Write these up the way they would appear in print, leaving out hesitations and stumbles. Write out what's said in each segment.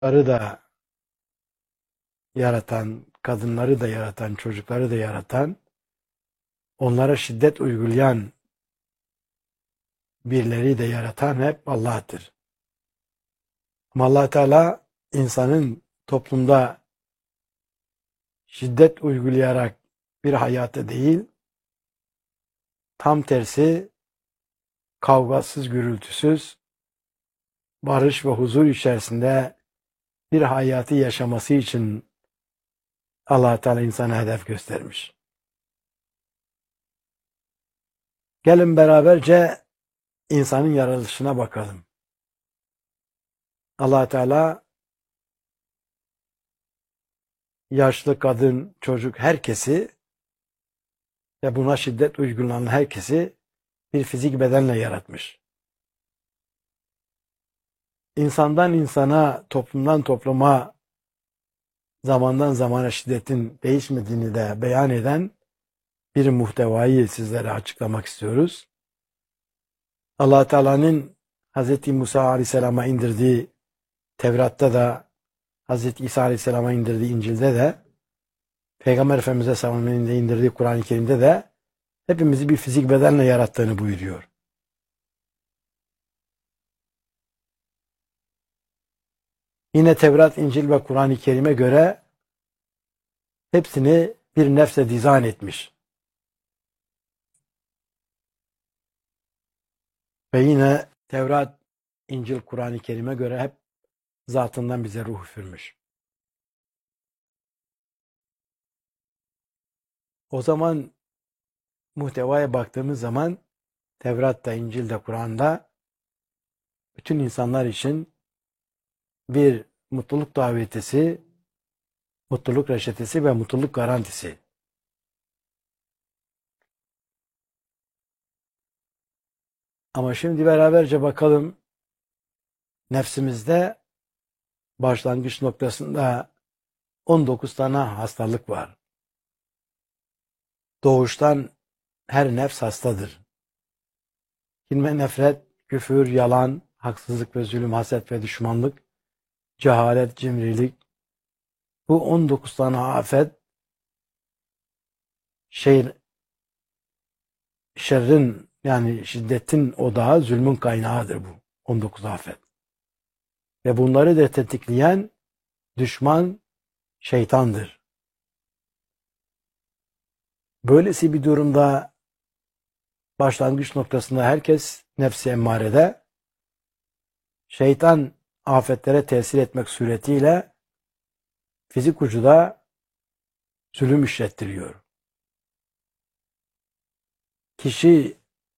Arı da yaratan, kadınları da yaratan, çocukları da yaratan, onlara şiddet uygulayan birileri de yaratan hep Allah'tır. Ama Allah Teala insanın toplumda şiddet uygulayarak bir hayatı değil, tam tersi kavgasız, gürültüsüz, barış ve huzur içerisinde bir hayatı yaşaması için Allah Teala insana hedef göstermiş. Gelin beraberce insanın yaratılışına bakalım. Allah Teala yaşlı, kadın, çocuk herkesi ve buna şiddet uygulanan herkesi bir fizik bedenle yaratmış. İnsandan insana, toplumdan topluma, zamandan zamana şiddetin değişmediğini de beyan eden bir muhtevayı sizlere açıklamak istiyoruz. Allah Teala'nın Hz. Musa Aleyhisselam'a indirdiği Tevrat'ta da, Hz. İsa Aleyhisselam'a indirdiği İncil'de de, Peygamber Efendimiz'e sallallahu aleyhi ve sellem'in indirdiği Kur'an-ı Kerim'de de hepimizi bir fizik bedenle yarattığını buyuruyor. Yine Tevrat, İncil ve Kur'an-ı Kerim'e göre hepsini bir nefse dizayn etmiş. Ve yine Tevrat, İncil, Kur'an-ı Kerim'e göre hep zatından bize ruh üfürmüş. O zaman muhtevaya baktığımız zaman Tevrat'ta, İncil'de, Kur'an'da bütün insanlar için bir mutluluk davetisi, mutluluk reçetesi ve mutluluk garantisi. Ama şimdi beraberce bakalım nefsimizde başlangıç noktasında 19 tane hastalık var. Doğuştan her nefs hastadır. Kin ve nefret, küfür, yalan, haksızlık ve zulüm, haset ve düşmanlık, cehalet, cimrilik, bu 19 tane afet şerrin yani şiddetin odağı, zulmün kaynağıdır bu 19 afet. Ve bunları da tetikleyen düşman şeytandır. Böylesi bir durumda başlangıç noktasında herkes nefsi emmarede, şeytan afetlere tesir etmek suretiyle fizik ucuda zulüm işlettiriyor. Kişi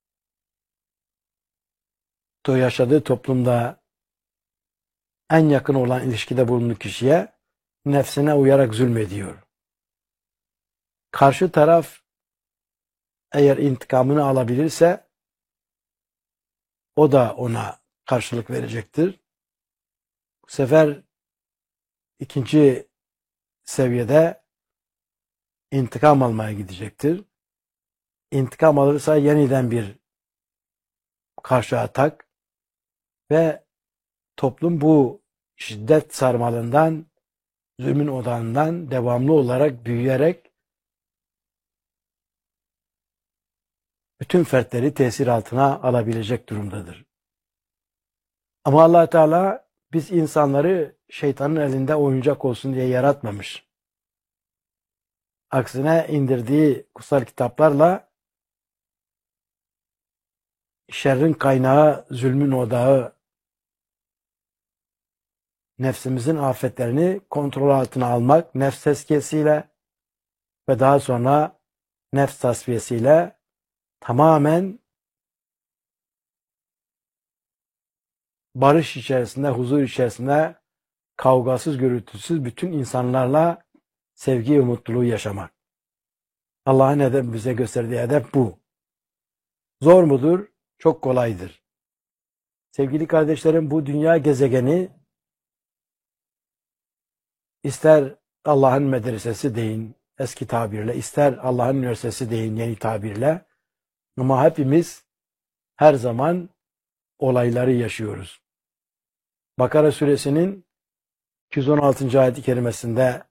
yaşadığı toplumda en yakın olan ilişkide bulunduğu kişiye nefsine uyarak zulmediyor. Karşı taraf eğer intikamını alabilirse o da ona karşılık verecektir. Bu sefer ikinci seviyede intikam almaya gidecektir. İntikam alırsa yeniden bir karşı atak ve toplum bu şiddet sarmalından, zulmün odağından devamlı olarak büyüyerek bütün fertleri tesir altına alabilecek durumdadır. Ama Allah Teala biz insanları şeytanın elinde oyuncak olsun diye yaratmamış. Aksine indirdiği kutsal kitaplarla şerrin kaynağı, zulmün odağı, nefsimizin afetlerini kontrol altına almak, nefs tezkiyesiyle ve daha sonra nefs tasfiyesiyle tamamen barış içerisinde, huzur içerisinde, kavgasız, gürültüsüz bütün insanlarla sevgi ve mutluluğu yaşamak. Allah'ın bize gösterdiği hedef bu. Zor mudur? Çok kolaydır. Sevgili kardeşlerim, bu dünya gezegeni ister Allah'ın medresesi deyin eski tabirle, ister Allah'ın üniversitesi deyin yeni tabirle, ama hepimiz her zaman olayları yaşıyoruz. Bakara suresinin 216. ayet-i kerimesinde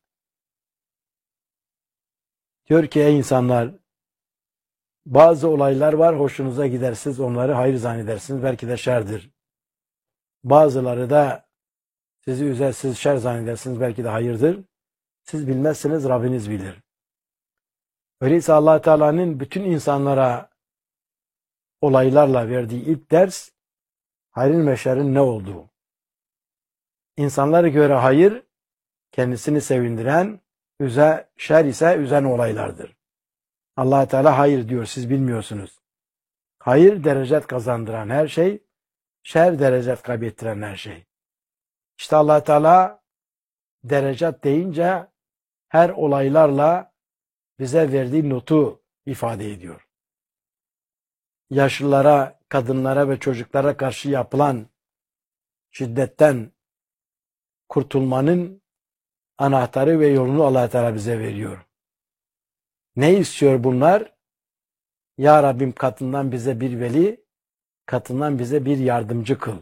diyor ki ey insanlar, bazı olaylar var, hoşunuza gider, siz onları hayır zannedersiniz, belki de şerdir. Bazıları da sizi üzer, siz şer zannedersiniz, belki de hayırdır. Siz bilmezsiniz, Rabbiniz bilir. Öyleyse Allah Teala'nın bütün insanlara olaylarla verdiği ilk ders, hayrın ve şerrin ne olduğu. İnsanlara göre hayır, kendisini sevindiren, şer ise üzen olaylardır. Allah Teala hayır diyor, siz bilmiyorsunuz. Hayır derecet kazandıran her şey, şer derecet kaybettiren her şey. İşte Allah Teala derecet deyince her olaylarla bize verdiği notu ifade ediyor. Yaşlılara, kadınlara ve çocuklara karşı yapılan şiddetten kurtulmanın anahtarı ve yolunu Allah Teala bize veriyor. Ne istiyor bunlar? Ya Rabbim, katından bize bir veli, katından bize bir yardımcı kıl.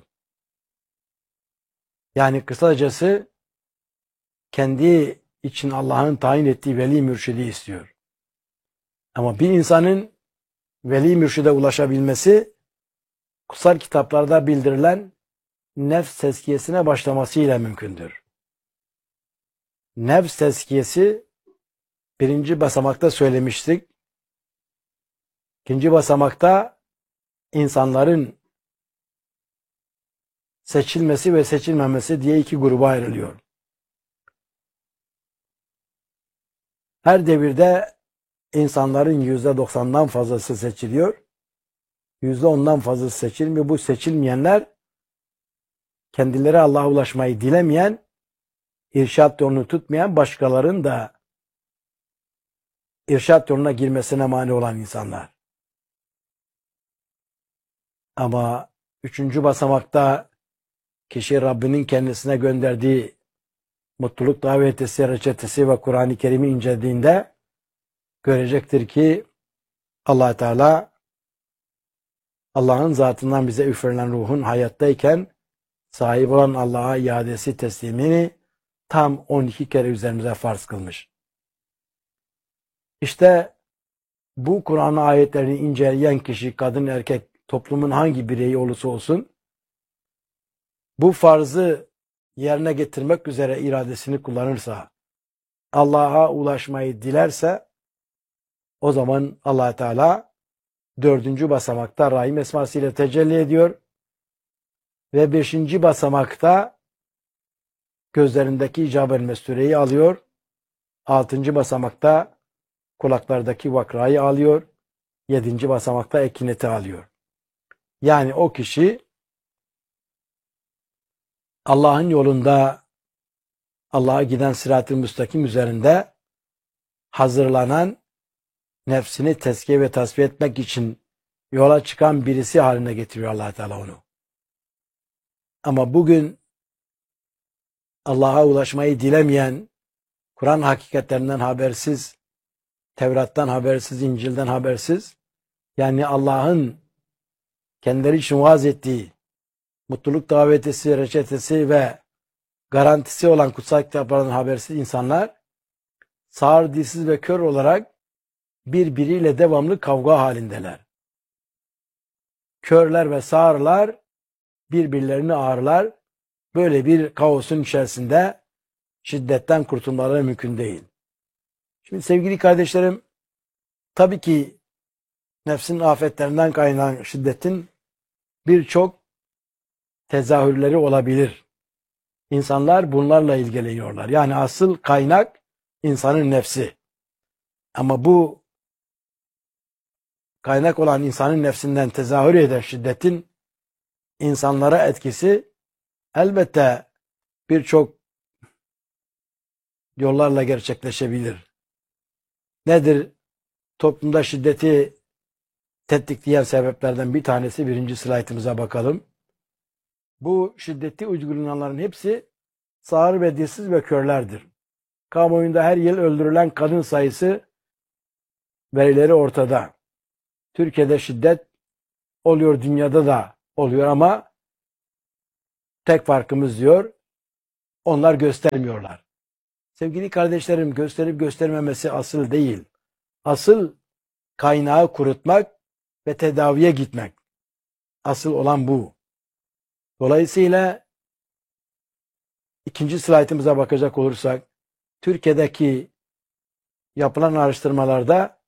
Yani kısacası kendi için Allah'ın tayin ettiği veli mürşidi istiyor. Ama bir insanın veli mürşide ulaşabilmesi, kutsal kitaplarda bildirilen nefs tezkiyesine başlamasıyla mümkündür. Nefs tezkiyesi birinci basamakta söylemiştik. İkinci basamakta insanların seçilmesi ve seçilmemesi diye iki gruba ayrılıyor. Her devirde insanların %90'dan fazlası seçiliyor. %10'dan fazlası seçilmiyor. Bu seçilmeyenler kendileri Allah'a ulaşmayı dilemeyen, irşat yolunu tutmayan, başkalarının da irşat yoluna girmesine mani olan insanlar. Ama üçüncü basamakta kişi Rabbinin kendisine gönderdiği mutluluk davetesi, reçetesi ve Kur'an-ı Kerim'i incelediğinde görecektir ki Allah Teala Allah'ın zatından bize üfürülen ruhun hayattayken sahip olan Allah'a iadesi teslimini tam 12 kere üzerimize farz kılmış. İşte bu Kur'an ayetlerini inceleyen kişi, kadın erkek, toplumun hangi bireyi olursa olsun, bu farzı yerine getirmek üzere iradesini kullanırsa, Allah'a ulaşmayı dilerse, o zaman Allah Teala 4. basamakta Rahim esmasıyla tecelli ediyor ve 5. basamakta gözlerindeki icab-ı mestureyi alıyor. 6. basamakta kulaklardaki vakrayı alıyor. 7. basamakta ekineti alıyor. Yani o kişi Allah'ın yolunda, Allah'a giden sırat-ı müstakim üzerinde hazırlanan, nefsini tezkiye ve tasfiye etmek için yola çıkan birisi haline getiriyor Allah Teala onu. Ama bugün Allah'a ulaşmayı dilemeyen, Kur'an hakikatlerinden habersiz, Tevrat'tan habersiz, İncil'den habersiz, yani Allah'ın kendileri için vaaz ettiği mutluluk davetesi, reçetesi ve garantisi olan kutsal kitaplardan habersiz insanlar, sağır, dilsiz ve kör olarak birbiriyle devamlı kavga halindeler. Körler ve sağırlar birbirlerini ağırlar. Böyle bir kaosun içerisinde şiddetten kurtulmaları mümkün değil. Şimdi sevgili kardeşlerim, tabii ki nefsin afetlerinden kaynaklanan şiddetin birçok tezahürleri olabilir. İnsanlar bunlarla ilgileniyorlar. Yani asıl kaynak insanın nefsi. Ama bu kaynak olan insanın nefsinden tezahür eden şiddetin insanlara etkisi elbette birçok yollarla gerçekleşebilir. Nedir? Toplumda şiddeti tetikleyen sebeplerden bir tanesi, birinci slaytımıza bakalım. Bu şiddeti uygulayanların hepsi sağır ve dilsiz ve körlerdir. Kamuoyunda her yıl öldürülen kadın sayısı verileri ortada. Türkiye'de şiddet oluyor, dünyada da oluyor ama tek farkımız diyor, onlar göstermiyorlar. Sevgili kardeşlerim, gösterip göstermemesi asıl değil. Asıl kaynağı kurutmak ve tedaviye gitmek. Asıl olan bu. Dolayısıyla ikinci slaytımıza bakacak olursak, Türkiye'deki yapılan araştırmalarda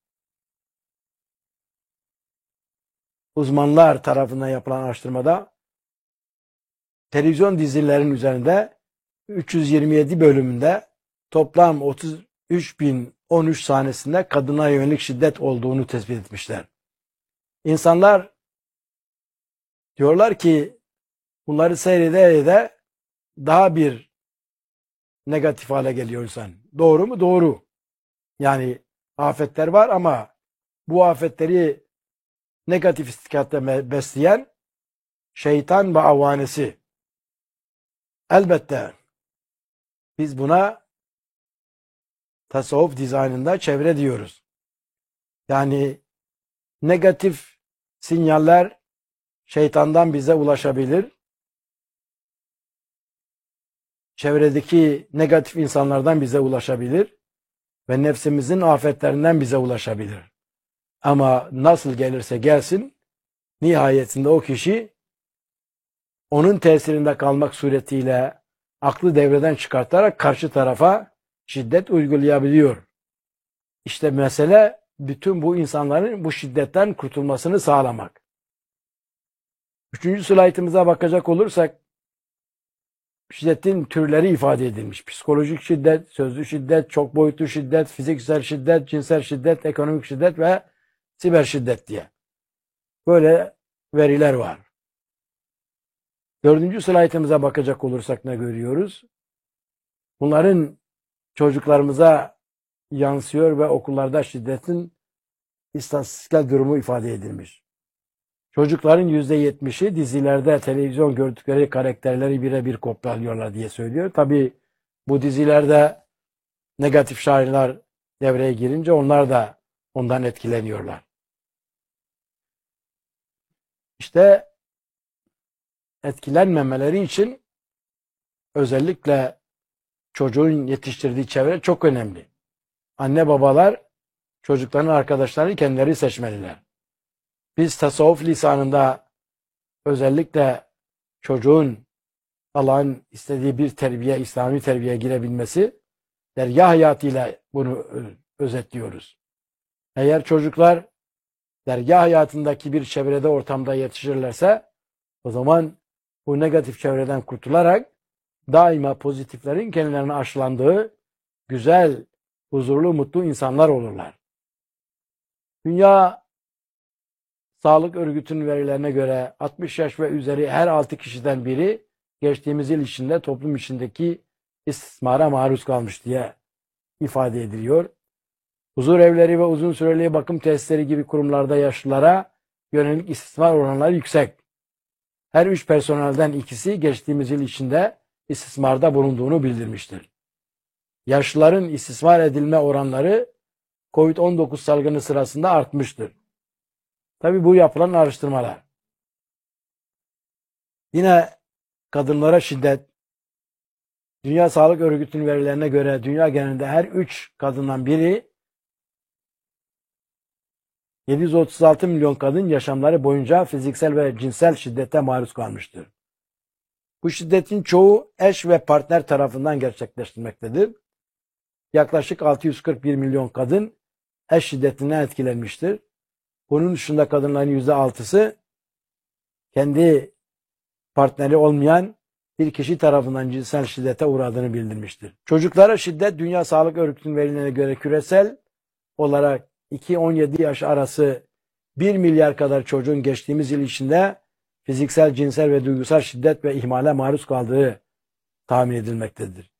uzmanlar tarafından yapılan araştırmada televizyon dizilerinin üzerinde 327 bölümünde toplam 33.013 sahnesinde kadına yönelik şiddet olduğunu tespit etmişler. İnsanlar diyorlar ki bunları seyrede daha bir negatif hale geliyor insan. Doğru mu? Doğru. Yani afetler var ama bu afetleri negatif istikametle besleyen şeytan ve avanesi. Elbette biz buna tasavvuf dizaynında çevre diyoruz. Yani negatif sinyaller şeytandan bize ulaşabilir. Çevredeki negatif insanlardan bize ulaşabilir ve nefsimizin afetlerinden bize ulaşabilir. Ama nasıl gelirse gelsin, nihayetinde o kişi onun tesirinde kalmak suretiyle aklı devreden çıkartarak karşı tarafa şiddet uygulayabiliyor. İşte mesele bütün bu insanların bu şiddetten kurtulmasını sağlamak. Üçüncü slaytımıza bakacak olursak, şiddetin türleri ifade edilmiş. Psikolojik şiddet, sözlü şiddet, çok boyutlu şiddet, fiziksel şiddet, cinsel şiddet, ekonomik şiddet ve siber şiddet diye. Böyle veriler var. Dördüncü slaytımıza bakacak olursak ne görüyoruz? Bunların çocuklarımıza yansıyor ve okullarda şiddetin istatistiksel durumu ifade edilmiş. Çocukların %70'i dizilerde televizyon gördükleri karakterleri birebir kopyalıyorlar diye söylüyor. Tabii bu dizilerde negatif şairler devreye girince onlar da ondan etkileniyorlar. İşte etkilenmemeleri için özellikle çocuğun yetiştirdiği çevre çok önemli. Anne babalar çocukların arkadaşlarını kendileri seçmeliler. Biz tasavvuf lisanında özellikle çocuğun Allah'ın istediği bir terbiye, İslami terbiyeye girebilmesi derya hayatıyla bunu özetliyoruz. Eğer çocuklar derya hayatındaki bir çevrede, ortamda yetişirlerse o zaman bu negatif çevreden kurtularak daima pozitiflerin kendilerine aşılandığı güzel, huzurlu, mutlu insanlar olurlar. Dünya Sağlık Örgütü'nün verilerine göre 60 yaş ve üzeri her 6 kişiden biri geçtiğimiz yıl içinde toplum içindeki istismara maruz kalmış diye ifade ediliyor. Huzur evleri ve uzun süreli bakım tesisleri gibi kurumlarda yaşlılara yönelik istismar oranları yüksek. Her 3 personelden ikisi geçtiğimiz yıl içinde istismarda bulunduğunu bildirmiştir. Yaşlıların istismar edilme oranları COVID-19 salgını sırasında artmıştır. Tabii bu yapılan araştırmalar. Yine kadınlara şiddet, Dünya Sağlık Örgütü'nün verilerine göre dünya genelinde her 3 kadından biri 736 milyon kadın yaşamları boyunca fiziksel ve cinsel şiddete maruz kalmıştır. Bu şiddetin çoğu eş ve partner tarafından gerçekleştirilmektedir. Yaklaşık 641 milyon kadın eş şiddetinden etkilenmiştir. Bunun dışında kadınların %6'sı kendi partneri olmayan bir kişi tarafından cinsel şiddete uğradığını bildirmiştir. Çocuklara şiddet Dünya Sağlık Örgütü'nün verilerine göre küresel olarak 2-17 yaş arası 1 milyar kadar çocuğun geçtiğimiz yıl içinde fiziksel, cinsel ve duygusal şiddet ve ihmale maruz kaldığı tahmin edilmektedir.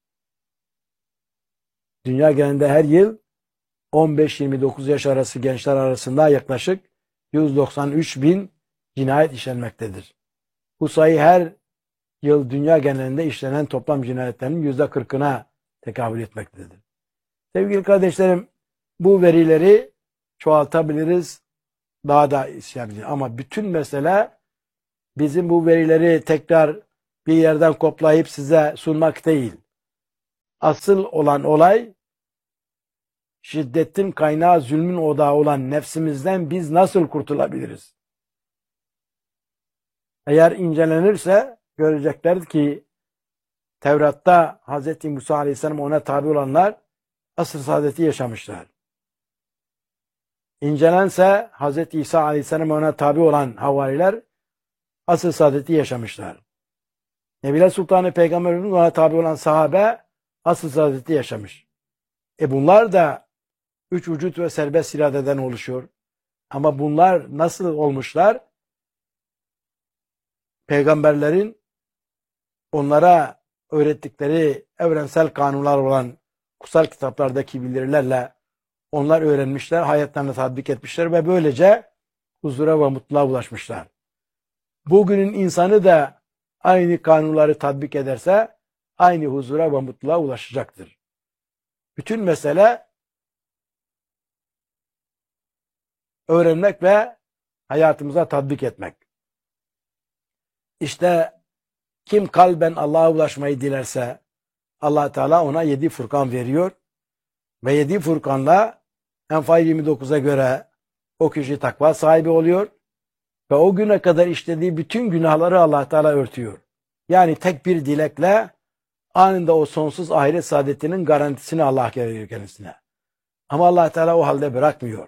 Dünya genelinde her yıl 15-29 yaş arası gençler arasında yaklaşık 193 bin cinayet işlenmektedir. Bu sayı her yıl dünya genelinde işlenen toplam cinayetlerin %40'ına tekabül etmektedir. Sevgili kardeşlerim, bu verileri çoğaltabiliriz, daha da isteyebiliriz. Ama bütün mesele bizim bu verileri tekrar bir yerden koplayıp size sunmak değil. Asıl olan olay, şiddetin kaynağı, zulmün odağı olan nefsimizden biz nasıl kurtulabiliriz? Eğer incelenirse görecekler ki Tevrat'ta Hz. Musa Aleyhisselam ona tabi olanlar asr saadeti yaşamışlar. İncelense Hz. İsa Aleyhisselam ona tabi olan havariler asr saadeti yaşamışlar. Nebiler Sultanı Peygamberimiz ona tabi olan sahabe asr saadeti yaşamış. Bunlar da üç vücut ve serbest iradeden oluşuyor. Ama bunlar nasıl olmuşlar? Peygamberlerin onlara öğrettikleri evrensel kanunlar olan kutsal kitaplardaki bildirilerle onlar öğrenmişler, hayatlarını tatbik etmişler ve böylece huzura ve mutluluğa ulaşmışlar. Bugünün insanı da aynı kanunları tatbik ederse aynı huzura ve mutluluğa ulaşacaktır. Bütün mesele öğrenmek ve hayatımıza tatbik etmek. İşte kim kalben Allah'a ulaşmayı dilerse Allah Teala ona 7 Furkan veriyor ve 7 Furkan'la Enfal 29'a göre o kişi takva sahibi oluyor ve o güne kadar işlediği bütün günahları Allah Teala örtüyor. Yani tek bir dilekle anında o sonsuz ahiret saadetinin garantisini Allah veriyor kendisine. Ama Allah Teala o halde bırakmıyor.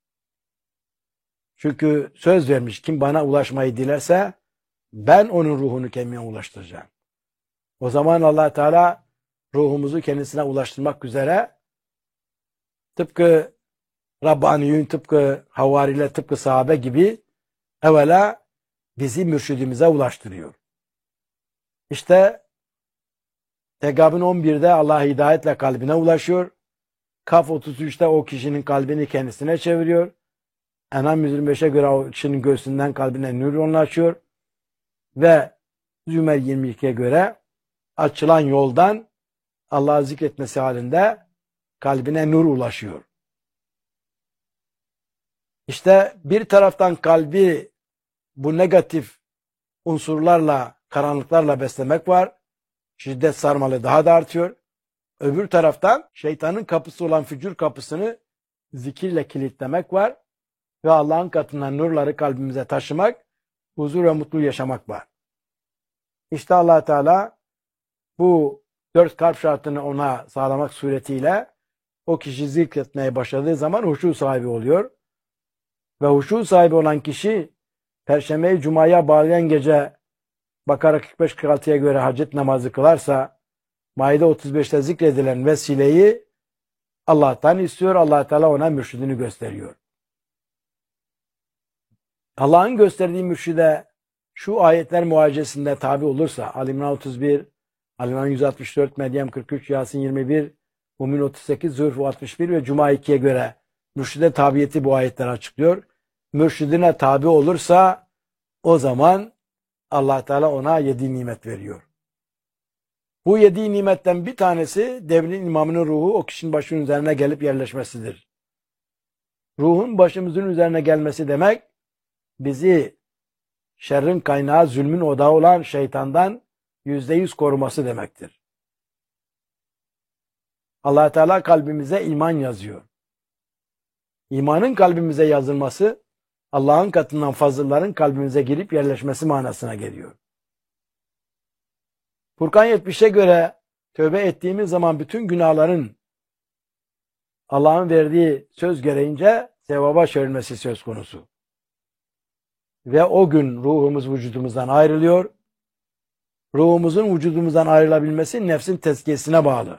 Çünkü söz vermiş, kim bana ulaşmayı dilerse ben onun ruhunu kendime ulaştıracağım. O zaman Allah Teala ruhumuzu kendisine ulaştırmak üzere tıpkı Rabbaniyun, tıpkı havariler, tıpkı sahabe gibi evvela bizi mürşidimize ulaştırıyor. İşte Tegabün 11'de Allah hidayetle kalbine ulaşıyor. Kaf 33'te o kişinin kalbini kendisine çeviriyor. Enam 125'e göre o kişinin göğsünden kalbine nur yoğunlaşıyor. Ve Zümer 22'ye göre açılan yoldan Allah'ı zikretmesi halinde kalbine nur ulaşıyor. İşte bir taraftan kalbi bu negatif unsurlarla, karanlıklarla beslemek var. Şiddet sarmalı daha da artıyor. Öbür taraftan şeytanın kapısı olan fücur kapısını zikirle kilitlemek var. Ve Allah'ın katından nurları kalbimize taşımak, huzur ve mutluluğu yaşamak var. İşte Allah Teala bu 4 kalp şartını ona sağlamak suretiyle o kişi zikretmeye başladığı zaman huşu sahibi oluyor. Ve huşu sahibi olan kişi Perşembeyi Cuma'ya bağlayan gece Bakara 45-46'ya göre hacet namazı kılarsa Maide 35'te zikredilen vesileyi Allah'tan istiyor. Allah Teala ona mürşidini gösteriyor. Allah'ın gösterdiği mürşide şu ayetler muhacesinde tabi olursa Ali İmran 31, Ali İmran 164, Meryem 43, Yasin 21, Mümin 38, Zühruf 61 ve Cuma 2'ye göre mürşide tabiyeti bu ayetler açıklıyor. Mürşidine tabi olursa o zaman Allah Teala ona 7 nimet veriyor. Bu 7 nimetten bir tanesi devrin imamının ruhu o kişinin başının üzerine gelip yerleşmesidir. Ruhun başımızın üzerine gelmesi demek bizi şerrin kaynağı, zulmün odağı olan şeytandan %100 koruması demektir. Allah Teala kalbimize iman yazıyor. İmanın kalbimize yazılması Allah'ın katından fazılların kalbimize girip yerleşmesi manasına geliyor. Furkan 70'e göre tövbe ettiğimiz zaman bütün günahların Allah'ın verdiği söz gereğince sevaba çevrilmesi söz konusu. Ve o gün ruhumuz vücudumuzdan ayrılıyor. Ruhumuzun vücudumuzdan ayrılabilmesi nefsin tezkiyesine bağlı.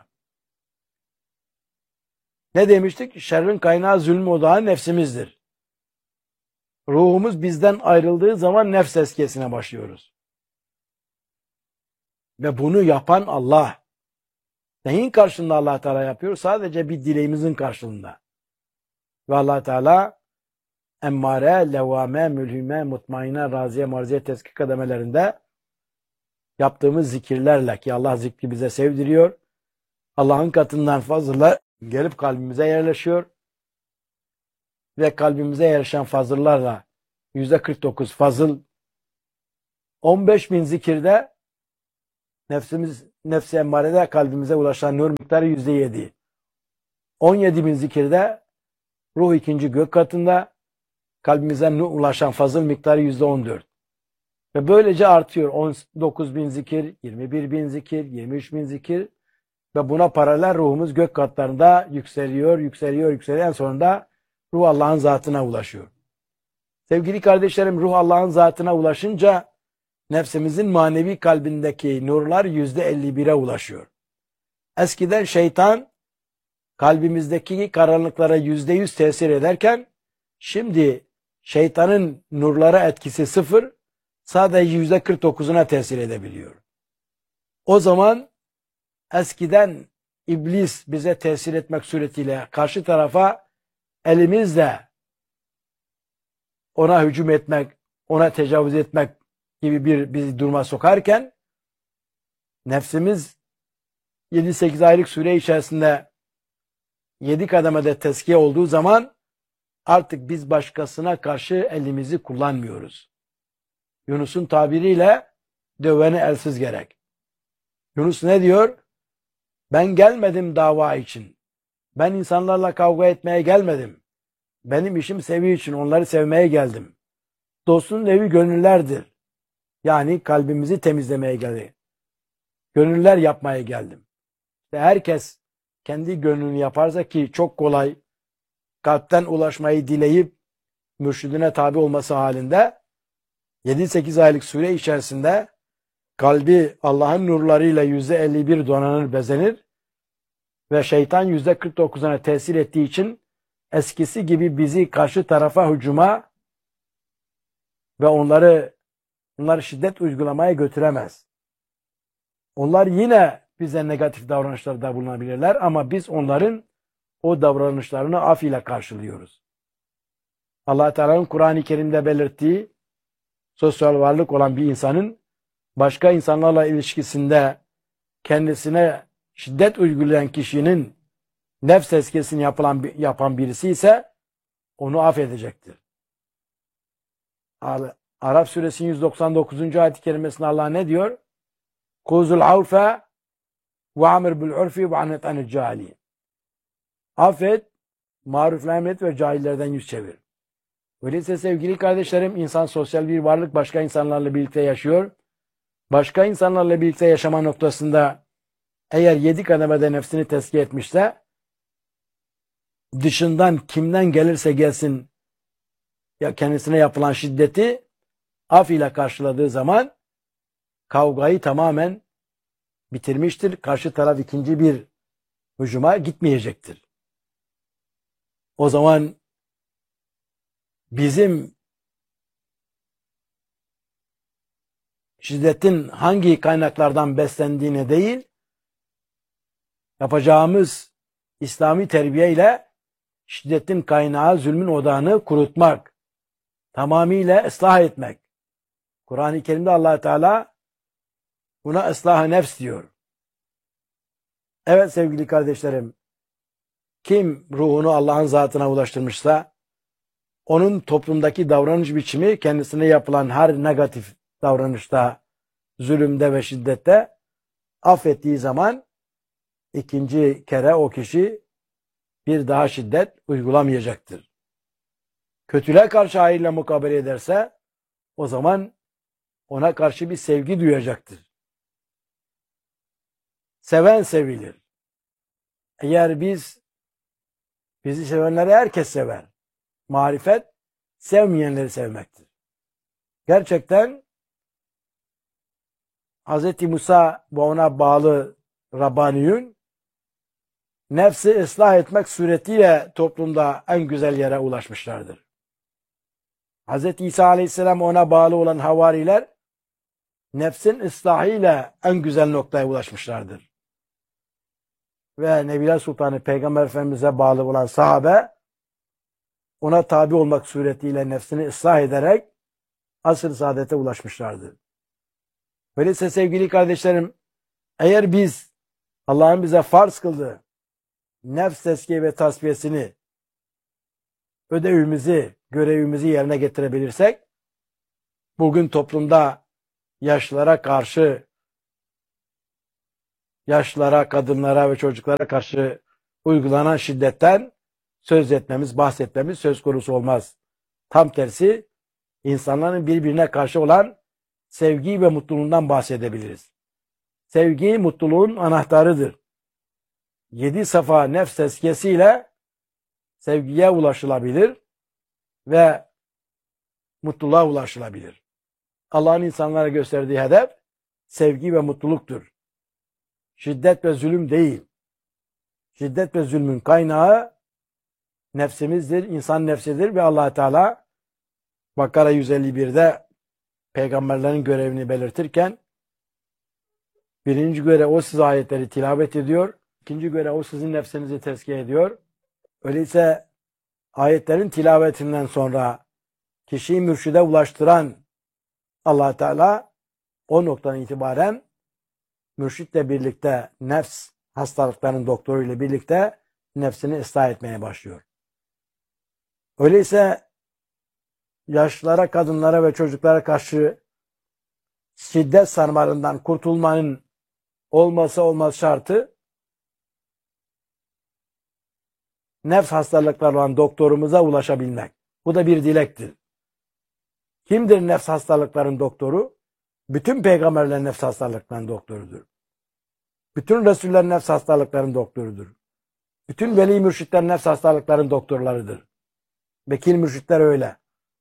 Ne demiştik? Şerrin kaynağı zulmü odağı nefsimizdir. Ruhumuz bizden ayrıldığı zaman nefs tezkiyesine başlıyoruz. Ve bunu yapan Allah. Neyin karşılığında Allah Teala yapıyor? Sadece bir dileğimizin karşılığında. Ve Allah Teala emmare, levvame, mülhime, mutmaine, raziye, marziye, tezkik kademelerinde yaptığımız zikirlerle ki Allah zikri bize sevdiriyor. Allah'ın katından fazla gelip kalbimize yerleşiyor. Ve kalbimize yerleşen fazıllarla %49 fazıl 15.000 zikirde nefs-i emmarede kalbimize ulaşan nur miktarı %7. 17 bin zikirde ruh ikinci gök katında, kalbimize ulaşan fazıl miktarı %14. Ve böylece artıyor. 19 bin zikir, 21 bin zikir, 23 bin zikir ve buna paralel ruhumuz gök katlarında yükseliyor, yükseliyor, yükseliyor. En sonunda ruh Allah'ın zatına ulaşıyor. Sevgili kardeşlerim, ruh Allah'ın zatına ulaşınca nefsimizin manevi kalbindeki nurlar %51'e ulaşıyor. Eskiden şeytan kalbimizdeki karanlıklara %100 tesir ederken şimdi şeytanın nurlara etkisi 0, sadece %49'una tesir edebiliyor. O zaman eskiden iblis bize tesir etmek suretiyle karşı tarafa elimizle ona hücum etmek, ona tecavüz etmek gibi bizi duruma sokarken nefsimiz 7-8 aylık süre içerisinde 7 kademede tezkiye olduğu zaman artık biz başkasına karşı elimizi kullanmıyoruz. Yunus'un tabiriyle döveni elsiz gerek. Yunus ne diyor? Ben gelmedim dava için. Ben insanlarla kavga etmeye gelmedim. Benim işim sevi için, onları sevmeye geldim. Dostun evi gönüllerdir. Yani kalbimizi temizlemeye geldi. Gönüller yapmaya geldim. İşte herkes kendi gönlünü yaparsa, ki çok kolay, kalpten ulaşmayı dileyip mürşidine tabi olması halinde 7-8 aylık süre içerisinde kalbi Allah'ın nurlarıyla %51 donanır, bezenir ve şeytan %49'una tesir ettiği için eskisi gibi bizi karşı tarafa hücuma ve onları şiddet uygulamaya götüremez. Onlar yine bize negatif davranışlarda bulunabilirler ama biz onların o davranışlarını af ile karşılıyoruz. Allah Teala'nın Kur'an-ı Kerim'de belirttiği sosyal varlık olan bir insanın başka insanlarla ilişkisinde kendisine şiddet uygulayan kişinin nefs tezkiyesini yapan birisi ise onu affedecektir. Araf suresinin 199. ayet-i kerimesinde Allah ne diyor? Kuzul avfe ve amir bil urfi ve anet anil cahili. Affet, marufla emret ve cahillerden yüz çevir. Öyleyse sevgili kardeşlerim, insan sosyal bir varlık, başka insanlarla birlikte yaşıyor. Başka insanlarla birlikte yaşama noktasında eğer 7 kademede nefsini tezkiye etmişse, dışından kimden gelirse gelsin ya kendisine yapılan şiddeti af ile karşıladığı zaman kavgayı tamamen bitirmiştir. Karşı taraf ikinci bir hücuma gitmeyecektir. O zaman bizim şiddetin hangi kaynaklardan beslendiğine değil, yapacağımız İslami terbiye ile şiddetin kaynağı, zulmün odağını kurutmak, tamamıyla ıslah etmek. Kur'an-ı Kerim'de Allah Teala buna ıslah-ı nefs diyor. Evet sevgili kardeşlerim, kim ruhunu Allah'ın zatına ulaştırmışsa, onun toplumdaki davranış biçimi kendisine yapılan her negatif davranışta, zulümde ve şiddette affettiği zaman ikinci kere o kişi bir daha şiddet uygulamayacaktır. Kötüle karşı hayırla mukabele ederse o zaman ona karşı bir sevgi duyacaktır. Seven sevilir. Eğer bizi sevenleri herkes sever. Marifet sevmeyenleri sevmektir. Gerçekten Hz. Musa ve ona bağlı Rabbaniyun nefsi ıslah etmek suretiyle toplumda en güzel yere ulaşmışlardır. Hz. İsa Aleyhisselam ona bağlı olan havariler nefsin ıslahıyla en güzel noktaya ulaşmışlardır. Ve Nebiler Sultanı Peygamber Efendimiz'e bağlı olan sahabe ona tabi olmak suretiyle nefsini ıslah ederek asr-ı saadete ulaşmışlardır. Öyleyse sevgili kardeşlerim, eğer biz Allah'ın bize farz kıldığı nefs tezkiye ve tasfiyesini, ödevimizi, görevimizi yerine getirebilirsek, bugün toplumda yaşlılara karşı yaşlılara, kadınlara ve çocuklara karşı uygulanan şiddetten söz etmemiz, bahsetmemiz söz konusu olmaz. Tam tersi insanların birbirine karşı olan sevgi ve mutluluğundan bahsedebiliriz. Sevgi mutluluğun anahtarıdır. 7 safa nefs tezkiyesiyle sevgiye ulaşılabilir ve mutluluğa ulaşılabilir. Allah'ın insanlara gösterdiği hedef sevgi ve mutluluktur. Şiddet ve zulüm değil. Şiddet ve zulmün kaynağı nefsimizdir, insan nefsidir ve Allah Teala Bakara 151'de peygamberlerin görevini belirtirken birinci görev o size ayetleri tilavet ediyor, ikinci görev o sizin nefsinizi tezkiye ediyor. Öyleyse ayetlerin tilavetinden sonra kişiyi mürşide ulaştıran Allah Teala o noktadan itibaren mürşitle birlikte nefs hastalıklarının doktoruyla birlikte nefsini ıslah etmeye başlıyor. Öyleyse yaşlılara, kadınlara ve çocuklara karşı şiddet sarmalından kurtulmanın olmazsa olmaz şartı nefs hastalıkları olan doktorumuza ulaşabilmek. Bu da bir dilektir. Kimdir nefs hastalıkların doktoru? Bütün peygamberler nefs hastalıklarının doktorudur. Bütün Resuller nefs hastalıklarının doktorudur. Bütün veli mürşitler nefs hastalıklarının doktorlarıdır. Vekil mürşitler öyle.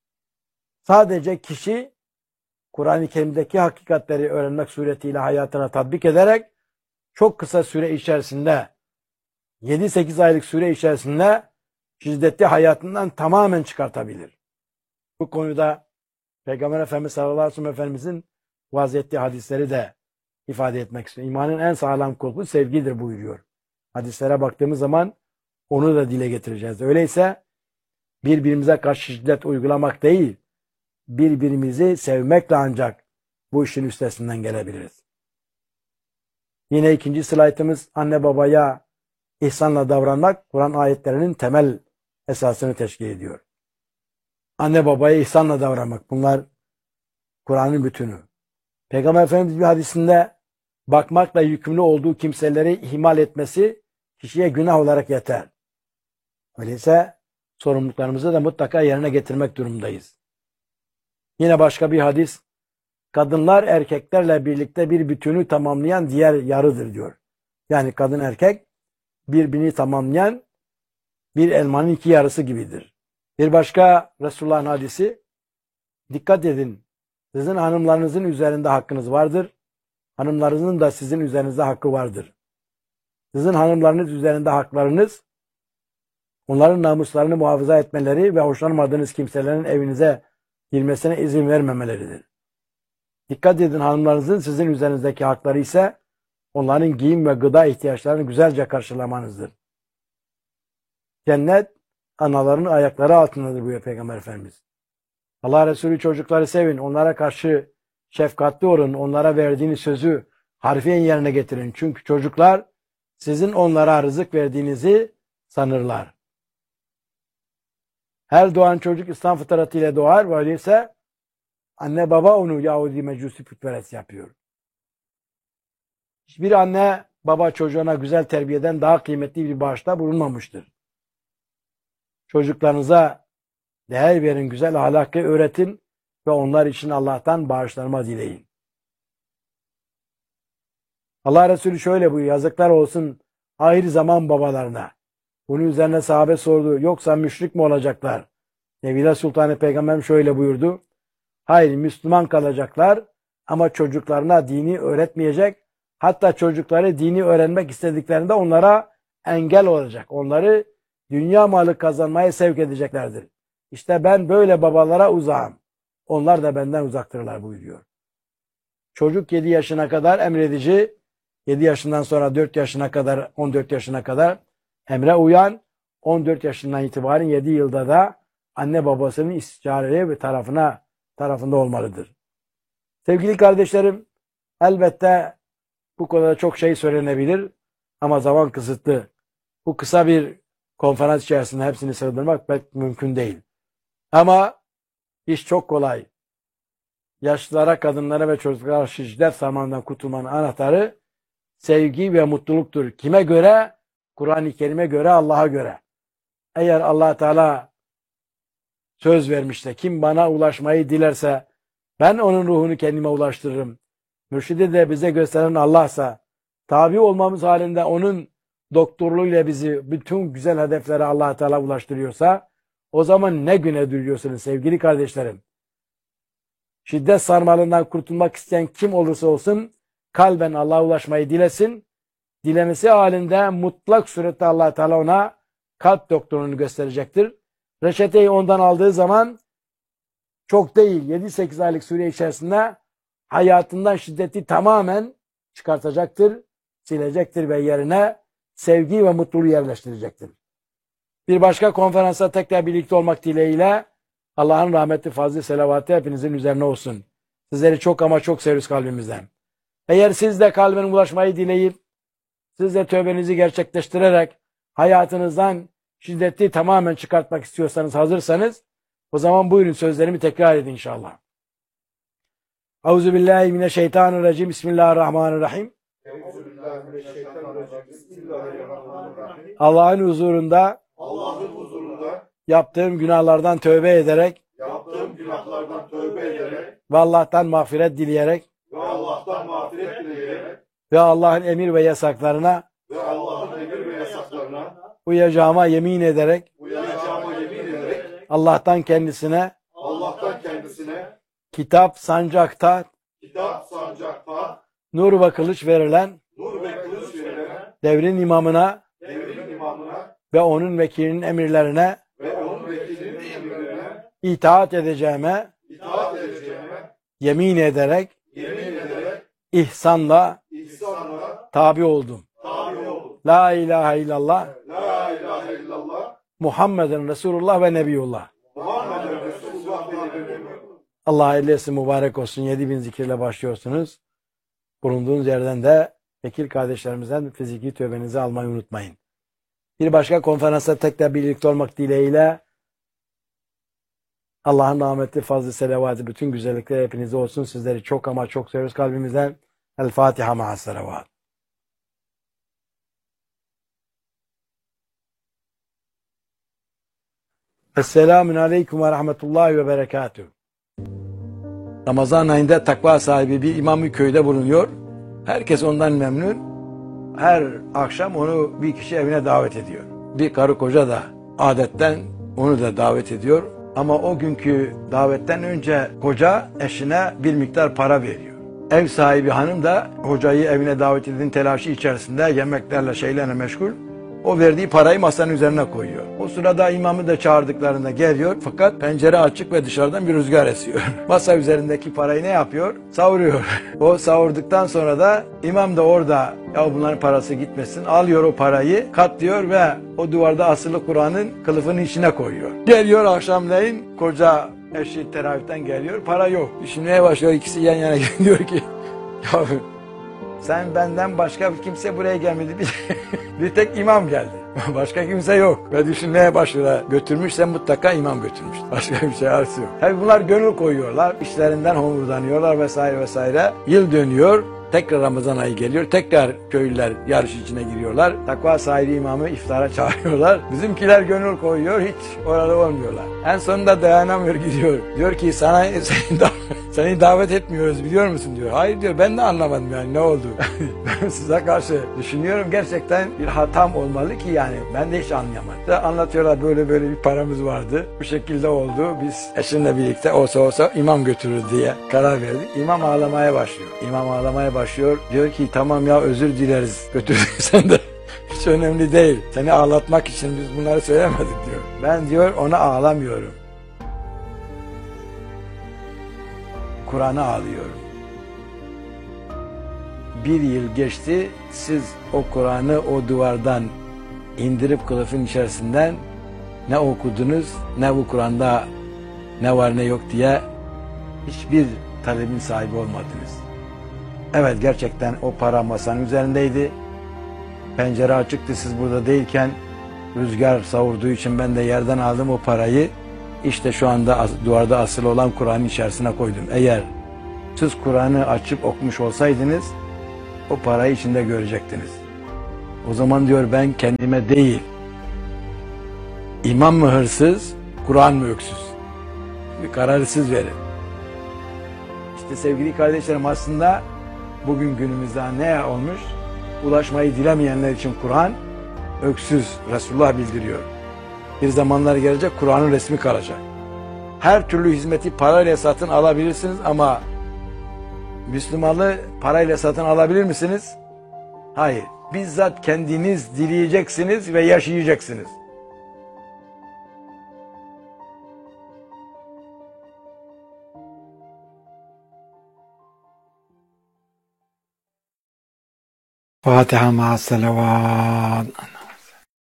Sadece kişi Kur'an-ı Kerim'deki hakikatleri öğrenmek suretiyle hayatına tatbik ederek çok kısa süre içerisinde 7-8 aylık süre içerisinde şiddeti hayatından tamamen çıkartabilir. Bu konuda Peygamber Efendimiz sallallahu aleyhi ve sellem Efendimizin vazettiği hadisleri de ifade etmek istiyorum. İmanın en sağlam kulpu sevgidir buyuruyor. Hadislere baktığımız zaman onu da dile getireceğiz. Öyleyse birbirimize karşı şiddet uygulamak değil, birbirimizi sevmekle ancak bu işin üstesinden gelebiliriz. Yine ikinci slaytımız anne babaya ihsanla davranmak Kur'an ayetlerinin temel esasını teşkil ediyor. Anne babaya ihsanla davranmak bunlar Kur'an'ın bütünü. Peygamber Efendimiz bir hadisinde bakmakla yükümlü olduğu kimseleri ihmal etmesi kişiye günah olarak yeter. Öyleyse sorumluluklarımızı da mutlaka yerine getirmek durumundayız. Yine başka bir hadis, kadınlar erkeklerle birlikte bir bütünü tamamlayan diğer yarıdır diyor. Yani kadın erkek birbirini tamamlayan bir elmanın iki yarısı gibidir. Bir başka Resulullah'ın hadisi, dikkat edin, sizin hanımlarınızın üzerinde hakkınız vardır, hanımlarınızın da sizin üzerinizde hakkı vardır. Sizin hanımlarınız üzerinde haklarınız, onların namuslarını muhafaza etmeleri ve hoşlanmadığınız kimselerin evinize girmesine izin vermemeleridir. Dikkat edin, hanımlarınızın sizin üzerinizdeki hakları ise onların giyim ve gıda ihtiyaçlarını güzelce karşılamanızdır. Cennet anaların ayakları altındadır buyuruyor Peygamber Efendimiz. Allah Resulü çocukları sevin, onlara karşı şefkatli olun, onlara verdiğiniz sözü harfiyen yerine getirin. Çünkü çocuklar sizin onlara rızık verdiğinizi sanırlar. Her doğan çocuk İslam fıtratıyla doğar ve öyleyse anne baba onu Yahudi Mecusi putperest yapıyor. Hiçbir anne baba çocuğuna güzel terbiyeden daha kıymetli bir bağışta bulunmamıştır. Çocuklarınıza değer verin, güzel ahlakı öğretin ve onlar için Allah'tan bağışlanma dileyin. Allah Resulü şöyle buyuruyor, yazıklar olsun ahir zaman babalarına. Bunun üzerine sahabe sordu, yoksa müşrik mi olacaklar? Nebiler Sultanı Peygamberim şöyle buyurdu, hayır Müslüman kalacaklar ama çocuklarına dini öğretmeyecek, hatta çocukları dini öğrenmek istediklerinde onlara engel olacak. Onları dünya malı kazanmaya sevk edeceklerdir. İşte ben böyle babalara uzağım. Onlar da benden uzaktırlar buyuruyor. Çocuk 7 yaşına kadar emredici, 7 yaşından sonra 4 yaşına kadar, 14 yaşına kadar emre uyan, 14 yaşından itibaren 7 yılda da anne babasının istişareli ve tarafında olmalıdır. Sevgili kardeşlerim, elbette bu konuda çok şey söylenebilir ama zaman kısıtlı. Bu kısa bir konferans içerisinde hepsini sığdırmak pek mümkün değil. Ama iş çok kolay. Yaşlılara, kadınlara ve çocuklara şiddet sarmalından kurtulmanın anahtarı sevgi ve mutluluktur. Kime göre? Kur'an-ı Kerim'e göre, Allah'a göre. Eğer Allah Teala söz vermişse, kim bana ulaşmayı dilerse ben onun ruhunu kendime ulaştırırım. Mürşidi de bize gösteren Allah'sa, tabi olmamız halinde onun doktorluğuyla bizi bütün güzel hedeflere Allah Teala ulaştırıyorsa, o zaman ne güne duyuyorsunuz sevgili kardeşlerim? Şiddet sarmalından kurtulmak isteyen kim olursa olsun, kalben Allah'a ulaşmayı dilesin. Dilemesi halinde mutlak surette Allah Teala ona kalp doktorunu gösterecektir. Reçeteyi ondan aldığı zaman çok değil 7-8 aylık süre içerisinde hayatından şiddeti tamamen çıkartacaktır, silecektir ve yerine sevgi ve mutluluğu yerleştirecektir. Bir başka konferansa tekrar birlikte olmak dileğiyle Allah'ın rahmeti, fazlı, selavatı hepinizin üzerine olsun. Sizleri çok ama çok seviyoruz kalbimizden. Eğer siz de kalben ulaşmayı dileyip, siz de tövbenizi gerçekleştirerek hayatınızdan şiddeti tamamen çıkartmak istiyorsanız, hazırsanız, o zaman buyurun sözlerimi tekrar edin inşallah. Euzubillahimineşşeytanirracim. Bismillahirrahmanirrahim. Allah'ın huzurunda yaptığım günahlardan tövbe ederek ve Allah'tan mağfiret dileyerek ve Allah'ın emir ve yasaklarına uyacağıma yemin ederek Allah'tan kendisine kitap sancakta nur ve kılıç verilen devrin imamına ve onun vekilinin emirlerine itaat edeceğime yemin ederek ihsanla tabi oldum. La ilahe illallah Muhammeden Resulullah ve Nebiyullah. Allah eylesi mübarek olsun. 7000 zikirle başlıyorsunuz. Bulunduğunuz yerden de vekil kardeşlerimizden fiziki tövbenizi almayı unutmayın. Bir başka konferansta tekrar birlikte olmak dileğiyle Allah'ın rahmeti, fazlı, selavatı, bütün güzellikler hepinize olsun. Sizleri çok ama çok seviyoruz kalbimizden. El Fatiha ma'as selavat. Esselamun aleyküm ve rahmetullahi ve berekatuhu. Ramazan ayında takva sahibi bir imam köyde bulunuyor. Herkes ondan memnun. Her akşam onu bir kişi evine davet ediyor. Bir karı koca da adetten onu da davet ediyor. Ama o günkü davetten önce koca eşine bir miktar para veriyor. Ev sahibi hanım da hocayı evine davet edin telaşı içerisinde yemeklerle şeylerle meşgul. O verdiği parayı masanın üzerine koyuyor. O sırada imamı da çağırdıklarında geliyor. Fakat pencere açık ve dışarıdan bir rüzgar esiyor. Masa üzerindeki parayı ne yapıyor? Savuruyor. O savurduktan sonra da imam da orada ya bunların parası gitmesin. Alıyor o parayı, katlıyor ve o duvarda asılı Kur'an'ın kılıfının içine koyuyor. Geliyor akşamleyin koca eşi teravihten geliyor. Para yok. Düşünmeye başlıyor. İkisi yan yana diyor ki ya sen benden başka kimse buraya gelmedi. Bir tek imam geldi. Başka kimse yok. Ve düşünmeye başlıyor. Götürmüşse mutlaka imam götürmüş. Başka bir şey arası yok. Tabi bunlar gönül koyuyorlar. İşlerinden homurdanıyorlar vesaire vesaire. Yıl dönüyor. Tekrar Ramazan ayı geliyor. Tekrar köylüler yarış içine giriyorlar. Takva sahibi imamı iftara çağırıyorlar. Bizimkiler gönül koyuyor. Hiç orada olmuyorlar. En sonunda dayanamıyor gidiyor. Diyor ki seni davet etmiyoruz biliyor musun diyor. Hayır diyor ben de anlamadım yani ne oldu. Ben size karşı düşünüyorum gerçekten bir hatam olmalı ki yani ben de hiç anlayamadım. Anlatıyorlar böyle bir paramız vardı. Bu şekilde oldu. Biz eşimle birlikte olsa imam götürür diye karar verdik. İmam ağlamaya başlıyor. İmam ağlamaya başlıyor. Diyor ki tamam ya özür dileriz götürdüysen de hiç önemli değil. Seni ağlatmak için biz bunları söylemedik diyor. Ben diyor ona ağlamıyorum. Kur'an'a ağlıyorum. Bir yıl geçti, siz o Kur'an'ı o duvardan indirip kılıfın içerisinden ne okudunuz, ne bu Kur'an'da ne var ne yok diye hiçbir talebin sahibi olmadınız. Evet gerçekten o para masanın üzerindeydi. Pencere açıktı siz burada değilken rüzgar savurduğu için ben de yerden aldım o parayı. İşte şu anda duvarda asılı olan Kur'an'ın içerisine koydum. Eğer siz Kur'an'ı açıp okumuş olsaydınız o parayı içinde görecektiniz. O zaman diyor ben kendime değil, İmam mı hırsız, Kur'an mı öksüz? Bir kararı siz verin. İşte sevgili kardeşlerim, aslında bugün günümüzde ne olmuş? Ulaşmayı dilemeyenler için Kur'an öksüz, Resulullah bildiriyor. Bir zamanlar gelecek, Kur'an'ın resmi kalacak. Her türlü hizmeti parayla satın alabilirsiniz ama Müslümanlığı parayla satın alabilir misiniz? Hayır. Bizzat kendiniz dileyeceksiniz ve yaşayacaksınız. Fatiha ma'as salavat.